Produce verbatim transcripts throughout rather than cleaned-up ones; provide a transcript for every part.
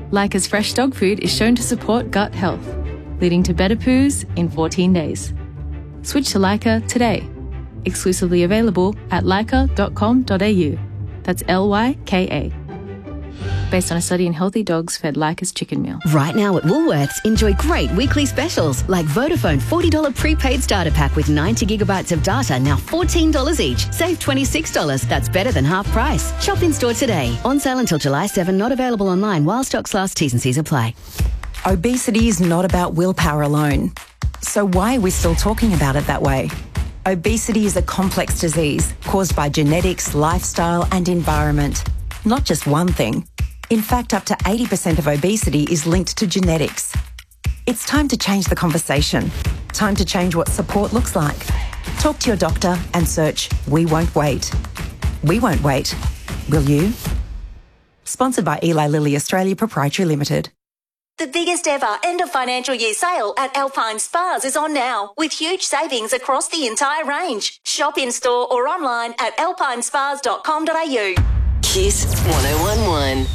Leica's fresh dog food is shown to support gut health, leading to better poos in fourteen days. Switch to Leica today. Exclusively available at leica dot com dot a u. That's L Y K A. Based on a study in healthy dogs fed Leica's chicken meal. Right now at Woolworths, enjoy great weekly specials like Vodafone forty dollars prepaid starter pack with ninety gigabytes of data, now fourteen dollars each. Save twenty-six dollars. That's better than half price. Shop in store today. On sale until July seventh, not available online while stocks last. T's and C's apply. Obesity is not about willpower alone. So why are we still talking about it that way? Obesity is a complex disease caused by genetics, lifestyle and environment. Not just one thing. In fact, up to eighty percent of obesity is linked to genetics. It's time to change the conversation. Time to change what support looks like. Talk to your doctor and search We Won't Wait. We won't wait. Will you? Sponsored by Eli Lilly Australia Proprietary Limited. The biggest ever end of financial year sale at Alpine Spas is on now, with huge savings across the entire range. Shop in store or online at alpine spas dot com dot a u. Kiss one oh one one.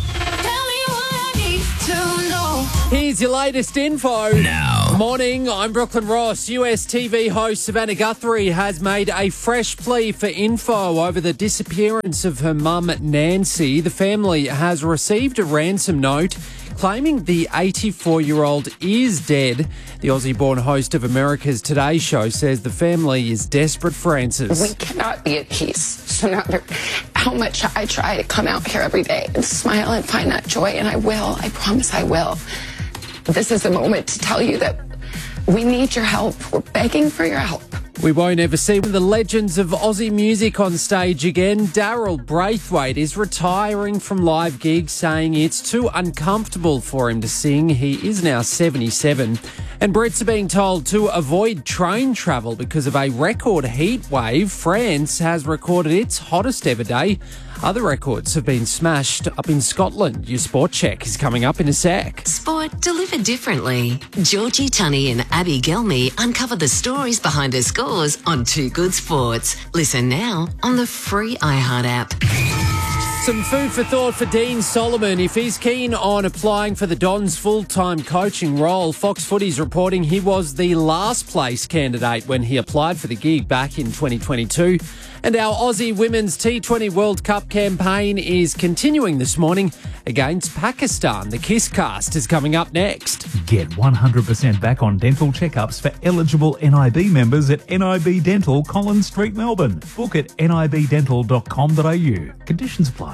Here's your latest info. Now. Morning, I'm Brooklyn Ross. U S T V host Savannah Guthrie has made a fresh plea for info over the disappearance of her mum, Nancy. The family has received a ransom note claiming the eighty-four-year-old is dead. The Aussie-born host of America's Today Show says the family is desperate for answers. We cannot be at peace, no matter how much I try to come out here every day and smile and find that joy, and I will. I promise I will. This is the moment to tell you that we need your help. We're begging for your help. We won't ever see the legends of Aussie music on stage again. Daryl Braithwaite is retiring from live gigs, saying it's too uncomfortable for him to sing. He is now seventy-seven. And Brits are being told to avoid train travel because of a record heat wave. France has recorded its hottest ever day. Other records have been smashed up in Scotland. Your sport check is coming up in a sec. Sport delivered differently. Georgie Tunney and Abby Gelmy uncover the stories behind their scores on Two Good Sports. Listen now on the free iHeart app. Some food for thought for Dean Solomon. If he's keen on applying for the Dons' full-time coaching role, Fox Footy's reporting he was the last place candidate when he applied for the gig back in twenty twenty-two. And our Aussie Women's T twenty World Cup campaign is continuing this morning against Pakistan. The Kiss Cast is coming up next. Get one hundred percent back on dental checkups for eligible N I B members at N I B Dental, Collins Street, Melbourne. Book at N I B dental dot com dot a u. Conditions apply.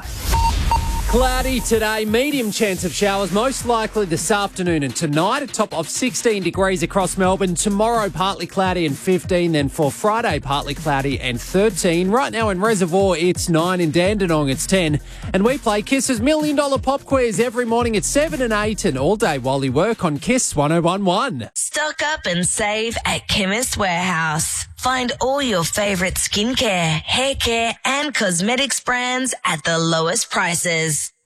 Cloudy today, medium chance of showers, most likely this afternoon and tonight. A top of sixteen degrees across Melbourne. Tomorrow, partly cloudy and fifteen. Then for Friday, partly cloudy and thirteen. Right now in Reservoir, it's nine. In Dandenong, it's ten. And we play Kiss's Million Dollar Pop Quiz every morning at seven and eight and all day while you work on Kiss one oh one one. Stock up and save at Chemist Warehouse. Find all your favourite skincare, hair care and cosmetics brands at the lowest prices.